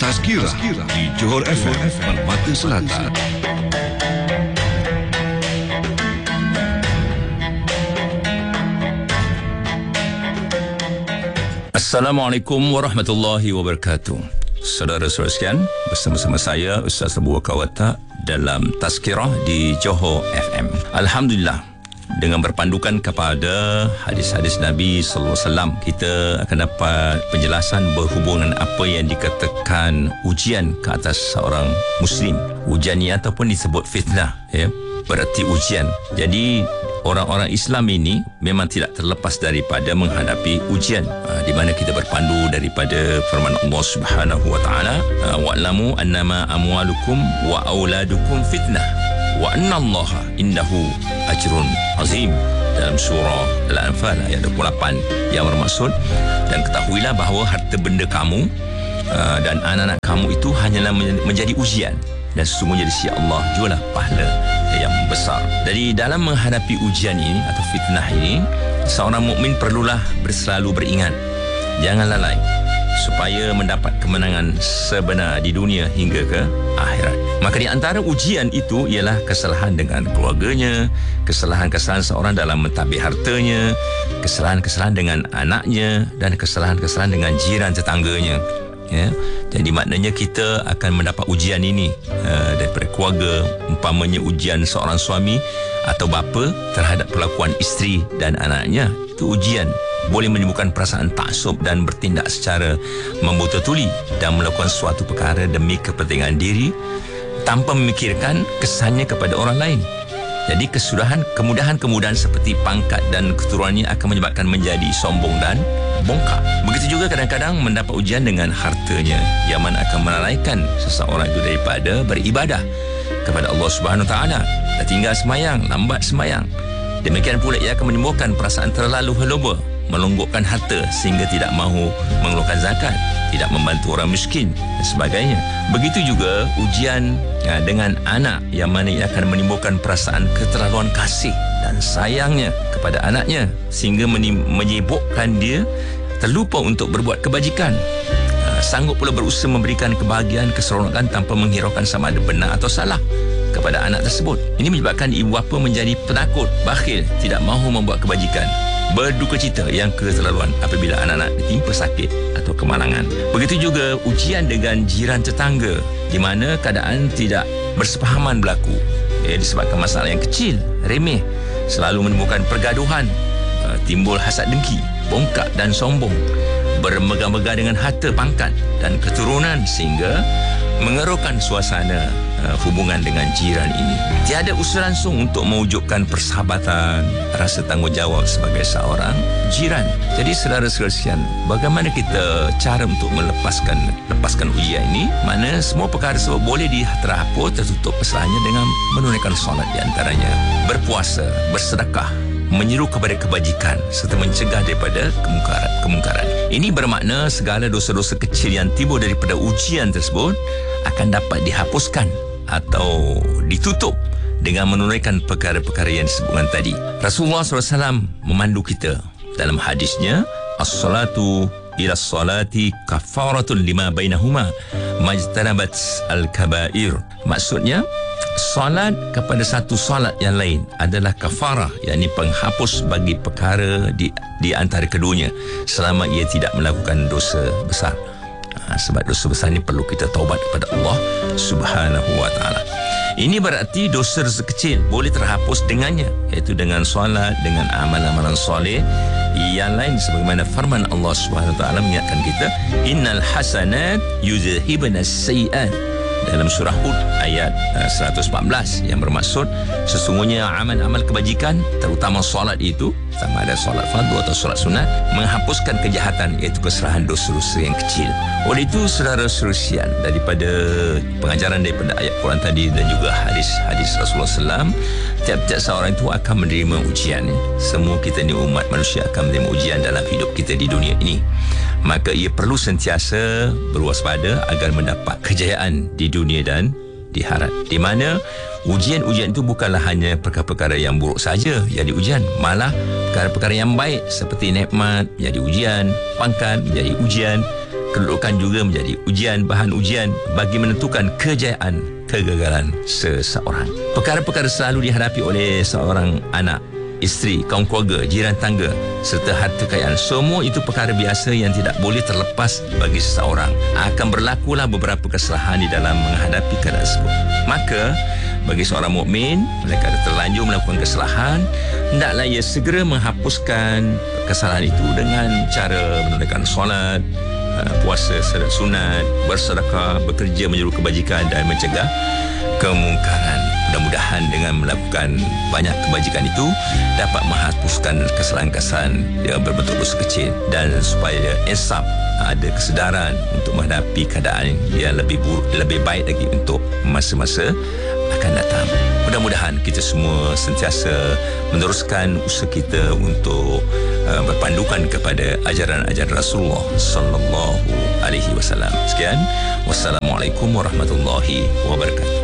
Tazkirah di Johor FM Permata Selatan. Assalamualaikum warahmatullahi wabarakatuh. Saudara-saudara sekalian, bersama-sama saya Ustaz Abu Bakar Watak dalam Tazkirah di Johor FM. Alhamdulillah, dengan berpandukan kepada hadis-hadis Nabi sallallahu alaihi wasallam, kita akan dapat penjelasan berhubungan apa yang dikatakan ujian ke atas seorang muslim. Ujian ini ataupun disebut fitnah, ya, berarti ujian. Jadi orang-orang Islam ini memang tidak terlepas daripada menghadapi ujian, di mana kita berpandu daripada firman Allah Subhanahu wa taala, wa'lamu annama amwalukum wa auladukum fitnah wa annallaha indahu ajrun azim, dalam surah Al-Anfal ayat 28, yang bermaksud, dan ketahuilah bahawa harta benda kamu dan anak-anak kamu itu hanyalah menjadi ujian, dan sesungguhnya di sisi Allah jugalah pahala yang besar. Jadi dalam menghadapi ujian ini atau fitnah ini, seorang mukmin perlulah selalu beringat, jangan lalai supaya mendapat kemenangan sebenar di dunia hingga ke akhirat. Maka di antara ujian itu ialah kesalahan dengan keluarganya, kesalahan-kesalahan seorang dalam mentadbir hartanya, kesalahan-kesalahan dengan anaknya, dan kesalahan-kesalahan dengan jiran tetangganya. Ya, jadi maknanya kita akan mendapat ujian ini daripada keluarga, umpamanya ujian seorang suami atau bapa terhadap perlakuan isteri dan anaknya. Itu ujian, boleh menimbulkan perasaan taksub dan bertindak secara membotol-tuli dan melakukan suatu perkara demi kepentingan diri tanpa memikirkan kesannya kepada orang lain. Jadi kemudahan seperti pangkat dan keturunannya akan menyebabkan menjadi sombong dan bongkar. Begitu juga kadang-kadang mendapat ujian dengan hartanya, yang mana akan melalaikan seseorang itu daripada beribadah kepada Allah Subhanahu Wa Taala. Dan tinggal semayang, lambat semayang. Demikian pula ia akan menimbulkan perasaan terlalu heloba, melonggokkan harta sehingga tidak mahu mengeluarkan zakat, tidak membantu orang miskin dan sebagainya. Begitu juga ujian dengan anak, yang mana ia akan menimbulkan perasaan keterlaluan kasih dan sayangnya kepada anaknya sehingga menyibukkan dia terlupa untuk berbuat kebajikan. Sanggup pula berusaha memberikan kebahagiaan, keseronokan tanpa menghiraukan sama ada benar atau salah kepada anak tersebut. Ini menyebabkan ibu bapa menjadi penakut, bakhil, tidak mahu membuat kebajikan, berduka cita yang keterlaluan apabila anak-anak ditimpa sakit atau kemalangan. Begitu juga ujian dengan jiran tetangga, di mana keadaan tidak bersepahaman berlaku, disebabkan masalah yang kecil, remeh, selalu menimbulkan pergaduhan, timbul hasad dengki, bongkak dan sombong, bermegah-megah dengan harta, pangkat dan keturunan sehingga mengeruhkan suasana hubungan dengan jiran ini. Tiada usaha langsung untuk mewujudkan persahabatan, rasa tanggungjawab sebagai seorang jiran. Jadi saudara-saudara sekalian, bagaimana kita cara untuk lepaskan ujian ini? Mana semua perkara tersebut boleh terhapus, tertutup kesalahannya dengan menunaikan solat di antaranya, berpuasa, bersedekah, menyeru kepada kebajikan serta mencegah daripada kemungkaran. Ini bermakna segala dosa-dosa kecil yang timbul daripada ujian tersebut akan dapat dihapuskan atau ditutup dengan menunaikan perkara-perkara yang disebutkan tadi. Rasulullah SAW memandu kita dalam hadisnya, as-salatu ila salati kafaratun lima bainahuma majtanabat al-kabair. Maksudnya, salat kepada satu salat yang lain adalah kafarah, yakni penghapus bagi perkara di antara keduanya selama ia tidak melakukan dosa besar. Sebab dosa besar ini perlu kita taubat kepada Allah Subhanahu Wa Taala. Ini berarti dosa kecil boleh terhapus dengannya, iaitu dengan solat, dengan amalan-amalan soleh yang lain, sebagaimana firman Allah Subhanahu Wa Taala mengingatkan kita, innal hasanat yuzhibna as-sayyi'at, dalam surah Hud ayat 114, yang bermaksud sesungguhnya amal-amal kebajikan, terutama solat itu, sama ada solat fardu atau solat sunat, menghapuskan kejahatan, iaitu kesalahan dosa-dosa yang kecil. Oleh itu saudara-saudara sekalian, daripada pengajaran daripada ayat Quran tadi dan juga hadis Rasulullah SAW, tiap-tiap seorang itu akan menerima ujian. Semua kita ni umat manusia akan menerima ujian dalam hidup kita di dunia ini. Maka ia perlu sentiasa berwaspada agar mendapat kejayaan di dunia dan di akhirat, di mana ujian-ujian itu bukanlah hanya perkara-perkara yang buruk saja jadi ujian, malah perkara-perkara yang baik seperti nikmat menjadi ujian, pangkat menjadi ujian, kedudukan juga menjadi bahan ujian bagi menentukan kegagalan seseorang. Perkara-perkara selalu dihadapi oleh seorang anak, isteri, kaum keluarga, jiran tangga serta harta kekayaan. Semua itu perkara biasa yang tidak boleh terlepas bagi seseorang. Akan berlakulah beberapa kesalahan di dalam menghadapi keadaan tersebut. Maka bagi seorang mukmin, mereka terlanjur melakukan kesalahan, hendaklah ia segera menghapuskan kesalahan itu dengan cara menunaikan solat, puasa sunat, bersedekah, bekerja menyeru kebajikan dan mencegah kemungkaran. Mudah-mudahan dengan melakukan banyak kebajikan itu dapat menghapuskan kesalahan-kesalahan yang berbentuk dosa kecil, dan supaya insaf, ada kesedaran untuk menghadapi keadaan yang lebih buruk, lebih baik lagi untuk masa-masa akan datang. Mudah-mudahan kita semua sentiasa meneruskan usaha kita untuk berpandukan kepada ajaran-ajaran Rasulullah sallallahu alaihi wasallam. Sekian, wassalamualaikum warahmatullahi wabarakatuh.